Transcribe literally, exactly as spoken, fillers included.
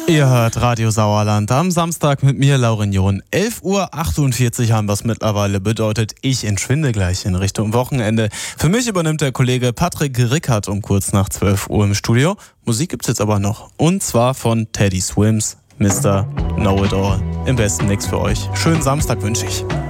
Ihr hört Radio Sauerland am Samstag mit mir, Lauren John. elf Uhr achtundvierzig haben wir es mittlerweile, bedeutet, ich entschwinde gleich in Richtung Wochenende. Für mich übernimmt der Kollege Patrick Rickert um kurz nach zwölf Uhr im Studio. Musik gibt's jetzt aber noch. Und zwar von Teddy Swims, Mister Know It All. Im besten Mix für euch. Schönen Samstag wünsche ich.